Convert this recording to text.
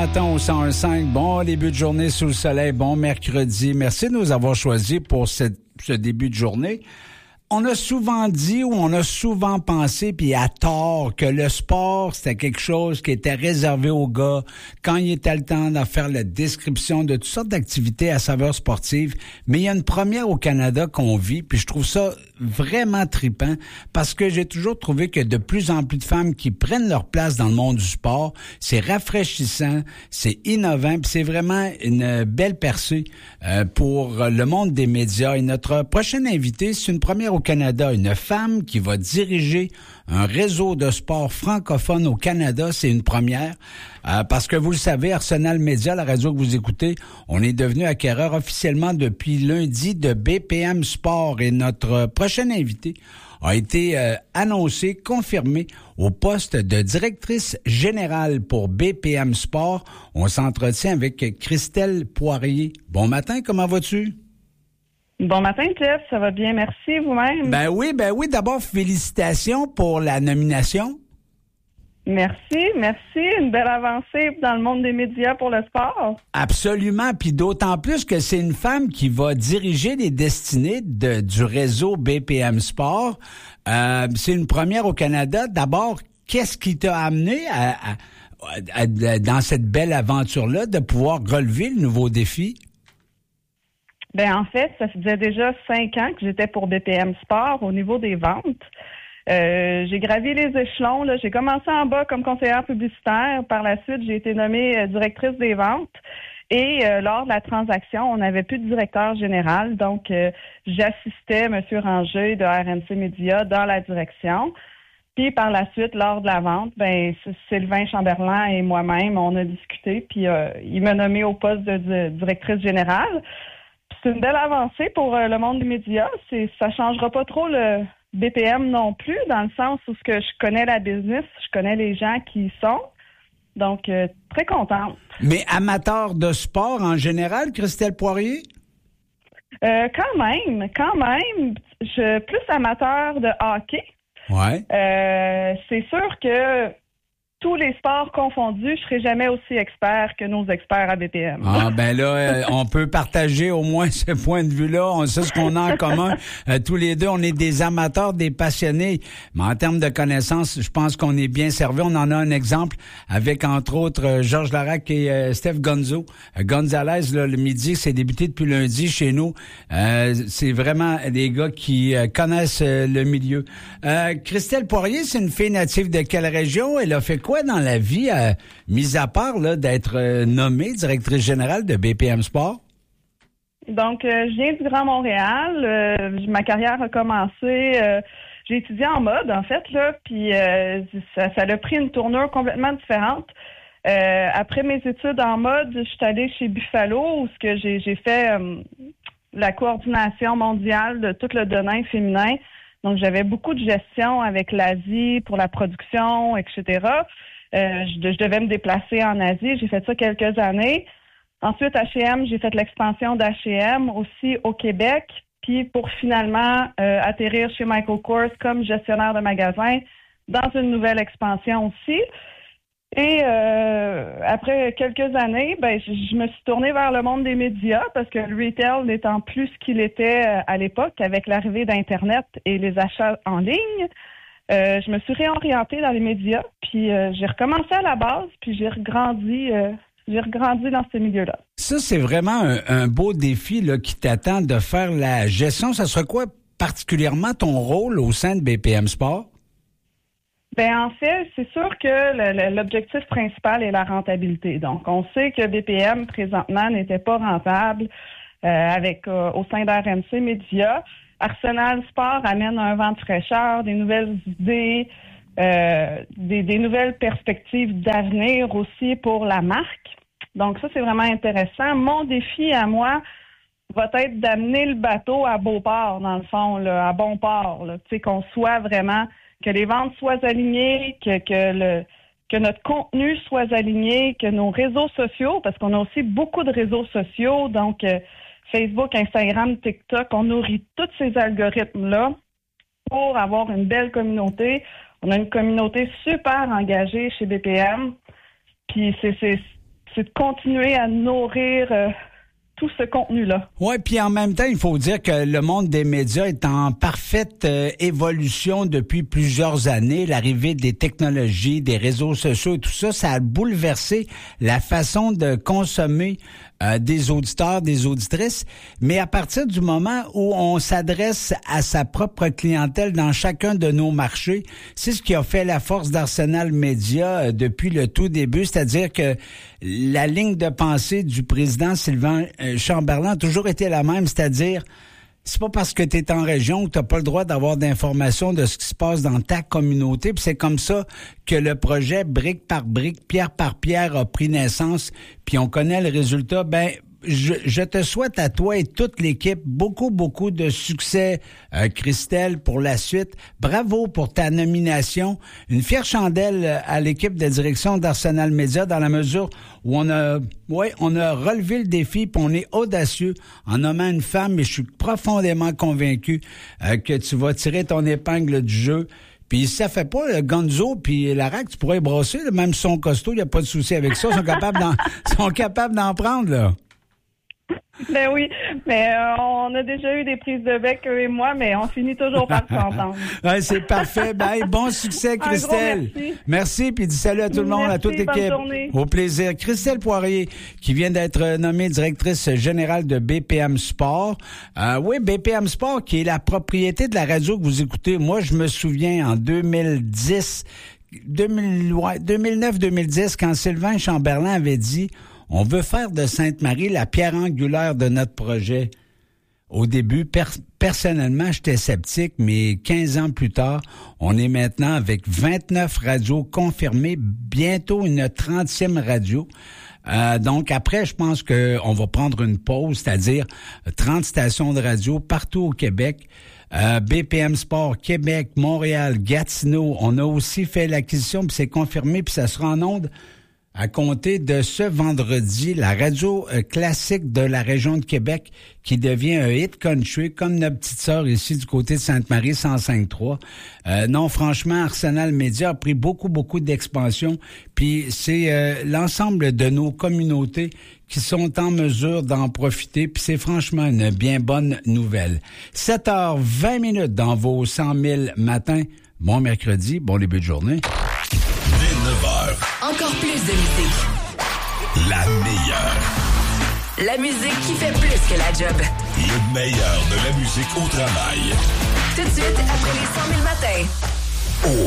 matin au 101.5. Bon début de journée sous le soleil. Bon mercredi. Merci de nous avoir choisis pour ce début de journée. On a souvent dit ou on a souvent pensé, puis à tort, que le sport, c'était quelque chose qui était réservé aux gars quand il était le temps de faire la description de toutes sortes d'activités à saveur sportive. Mais il y a une première au Canada qu'on vit, puis je trouve ça vraiment trippant parce que j'ai toujours trouvé que de plus en plus de femmes qui prennent leur place dans le monde du sport, c'est rafraîchissant, c'est innovant, puis c'est vraiment une belle percée pour le monde des médias. Et notre prochaine invitée, c'est une première au Canada, une femme qui va diriger un réseau de sport francophone au Canada. C'est une première parce que vous le savez, Arsenal Média, la radio que vous écoutez, on est devenu acquéreur officiellement depuis lundi de BPM Sport et notre prochaine invitée a été annoncée, confirmée au poste de directrice générale pour BPM Sport. On s'entretient avec Christelle Poirier. Bon matin, comment vas-tu? Bon matin, Jeff. Ça va bien, merci. Vous-même? Ben oui. D'abord, félicitations pour la nomination. Merci. Une belle avancée dans le monde des médias pour le sport. Absolument. Puis d'autant plus que c'est une femme qui va diriger les destinées du réseau BPM Sport. C'est une première au Canada. D'abord, qu'est-ce qui t'a amené dans cette belle aventure-là de pouvoir relever le nouveau défi? Ben en fait, ça faisait déjà 5 ans que j'étais pour BPM Sport au niveau des ventes. J'ai gravi les échelons. Là. J'ai commencé en bas comme conseillère publicitaire. Par la suite, j'ai été nommée directrice des ventes. Et lors de la transaction, on n'avait plus de directeur général. Donc, j'assistais M. Ranger de RNC Média dans la direction. Puis par la suite, lors de la vente, ben Sylvain Chamberlain et moi-même, on a discuté. Puis il m'a nommé au poste de directrice générale. C'est une belle avancée pour le monde des médias. Ça changera pas trop le BPM non plus, dans le sens où je connais la business, je connais les gens qui y sont. Donc, très contente. Mais amateur de sport en général, Christelle Poirier? Quand même. Je suis plus amateur de hockey. Ouais. C'est sûr que tous les sports confondus, je serai jamais aussi expert que nos experts à BPM. Ah, ben là, on peut partager au moins ce point de vue-là. On sait ce qu'on a en commun. Tous les deux, on est des amateurs, des passionnés. Mais en termes de connaissances, je pense qu'on est bien servi. On en a un exemple avec, entre autres, Georges Larac et Steph Gonzalez, là, le midi, c'est débuté depuis lundi chez nous. C'est vraiment des gars qui connaissent le milieu. Christelle Poirier, c'est une fille native de quelle région? Elle a fait quoi dans la vie, mis à part là, d'être nommée directrice générale de BPM Sport? Donc, je viens du Grand Montréal. Ma carrière a commencé... j'ai étudié en mode, en fait, là, puis ça a pris une tournure complètement différente. Après mes études en mode, je suis allée chez Buffalo, où j'ai fait la coordination mondiale de tout le domaine féminin. Donc, j'avais beaucoup de gestion avec l'Asie pour la production, etc. Je devais me déplacer en Asie. J'ai fait ça quelques années. Ensuite, H&M, j'ai fait l'expansion d'H&M aussi au Québec. Puis, pour finalement atterrir chez Michael Kors comme gestionnaire de magasin dans une nouvelle expansion aussi. Et après quelques années, je me suis tournée vers le monde des médias parce que le retail n'étant plus ce qu'il était à l'époque avec l'arrivée d'Internet et les achats en ligne. Je me suis réorientée dans les médias, puis j'ai recommencé à la base, puis j'ai regrandi dans ce milieu-là. Ça, c'est vraiment un beau défi là, qui t'attend de faire la gestion. Ça sera quoi particulièrement ton rôle au sein de BPM Sport? En fait, c'est sûr que l'objectif principal est la rentabilité. Donc, on sait que BPM, présentement, n'était pas rentable au sein d'RMC Média. Arsenal Sport amène un vent de fraîcheur, des nouvelles idées, des nouvelles perspectives d'avenir aussi pour la marque. Donc, ça, c'est vraiment intéressant. Mon défi à moi va être d'amener le bateau à beau port, dans le fond, là, à bon port. Tu sais, qu'on soit vraiment... que les ventes soient alignées, que notre contenu soit aligné, que nos réseaux sociaux, parce qu'on a aussi beaucoup de réseaux sociaux, donc Facebook, Instagram, TikTok, on nourrit tous ces algorithmes-là pour avoir une belle communauté. On a une communauté super engagée chez BPM, puis c'est de continuer à nourrir tout ce contenu-là. Oui, puis en même temps, il faut dire que le monde des médias est en parfaite évolution depuis plusieurs années. L'arrivée des technologies, des réseaux sociaux et tout ça, ça a bouleversé la façon de consommer des auditeurs, des auditrices. Mais à partir du moment où on s'adresse à sa propre clientèle dans chacun de nos marchés, c'est ce qui a fait la force d'Arsenal Média depuis le tout début, c'est-à-dire que la ligne de pensée du président Sylvain Chamberlain a toujours été la même, c'est-à-dire c'est pas parce que tu es en région que tu n'as pas le droit d'avoir d'informations de ce qui se passe dans ta communauté. Puis c'est comme ça que le projet, brique par brique, pierre par pierre, a pris naissance. Puis on connaît le résultat. Ben, je te souhaite à toi et toute l'équipe beaucoup de succès, Christelle, pour la suite. Bravo pour ta nomination. Une fière chandelle à l'équipe de direction d'Arsenal Média dans la mesure où on a relevé le défi puis on est audacieux en nommant une femme, mais je suis profondément convaincu que tu vas tirer ton épingle du jeu. Puis si ça fait pas le Gonzo puis Larac, tu pourrais brosser, là, même si son costaud, il n'y a pas de souci avec ça. Ils sont capables d'en prendre, là. Ben oui, mais on a déjà eu des prises de bec, eux et moi, mais on finit toujours par s'entendre. Ouais, c'est parfait. Bye. Bon succès, Christelle. Merci, puis dis salut à tout le monde, à toute l'équipe. Au plaisir. Christelle Poirier, qui vient d'être nommée directrice générale de BPM Sport. Oui, BPM Sport, qui est la propriété de la radio que vous écoutez. Moi, je me souviens, en 2009-2010, quand Sylvain Chamberlain avait dit « On veut faire de Sainte-Marie la pierre angulaire de notre projet ». Au début, personnellement, j'étais sceptique, mais 15 ans plus tard, on est maintenant avec 29 radios confirmées, bientôt une 30e radio. Donc après, je pense qu'on va prendre une pause, c'est-à-dire 30 stations de radio partout au Québec. BPM Sport, Québec, Montréal, Gatineau. On a aussi fait l'acquisition, puis c'est confirmé, puis ça sera en ondes à compter de ce vendredi, la radio classique de la région de Québec qui devient un hit country, comme notre petite sœur ici du côté de Sainte-Marie, 105.3. Non, franchement, Arsenal Média a pris beaucoup d'expansion, puis c'est l'ensemble de nos communautés qui sont en mesure d'en profiter, puis c'est franchement une bien bonne nouvelle. 7h20 dans vos 100 000 matins. Bon mercredi, bon début de journée. Dès 9h. Encore plus de musique. La meilleure. La musique qui fait plus que la job. Le meilleur de la musique au travail. Tout de suite, après les 100 000 matins.